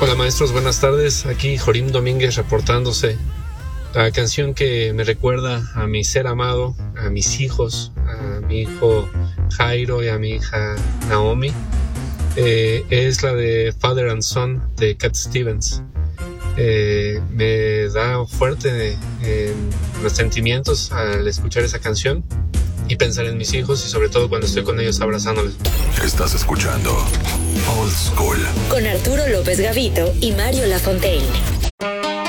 Hola maestros, buenas tardes. Aquí Jorim Domínguez reportándose. La canción que me recuerda a mi ser amado, a mis hijos, a mi hijo Jairo y a mi hija Naomi, es la de Father and Son de Cat Stevens. Me da fuerte los sentimientos al escuchar esa canción y pensar en mis hijos y sobre todo cuando estoy con ellos abrazándoles. Estás escuchando Old School con Arturo López Gavito y Mario Lafontaine.